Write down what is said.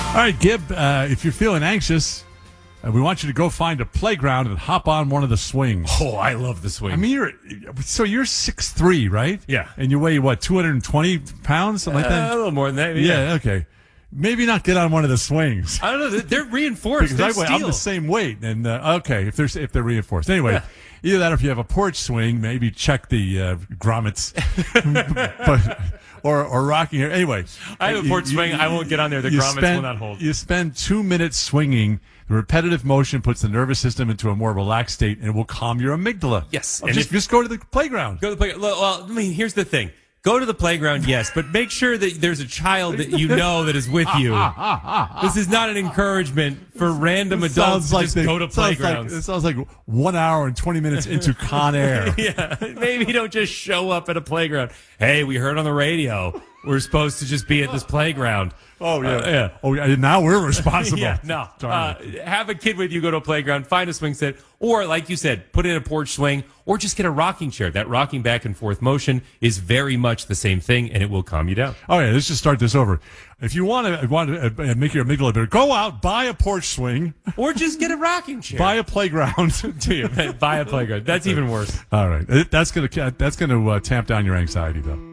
All right, Gib, if you're feeling anxious, we want you to go find a playground and hop on one of the swings. Oh, I love the swing. I mean, you're 6'3", right? Yeah. And you weigh, what, 220 pounds, something like that? A little more than that. Yeah, okay. Maybe not get on one of the swings. I don't know. They're reinforced. Because They're I'm steel. the same weight. And, okay, if they're reinforced. Anyway, either that or if you have a porch swing, maybe check the grommets. or rocking here. Anyway. I have a porch swing. I won't get on there. The grommets will not hold. You spend 2 minutes swinging. The repetitive motion puts the nervous system into a more relaxed state, and it will calm your amygdala. Yes. And just go to the playground. Go to the playground. Well, I mean, here's the thing. Go to the playground, yes, but make sure that there's a child that you know that is with you. This is not an encouragement for random adults to just go to playgrounds. It sounds like 1 hour and 20 minutes into Con Air. Yeah, maybe don't just show up at a playground. Hey, we heard on the radio we're supposed to just be at this playground. Oh, yeah. Yeah. Oh, yeah. Now we're responsible. Yeah, no. Have a kid with you, go to a playground, find a swing set, or like you said, put in a porch swing, or just get a rocking chair. That rocking back and forth motion is very much the same thing, and it will calm you down. Oh, yeah. Let's just start this over. If you want to make your amygdala better, go out, buy a porch swing. Or just get a rocking chair. Buy a playground. Buy a playground. That's even worse. All right. That's going to tamp down your anxiety, though.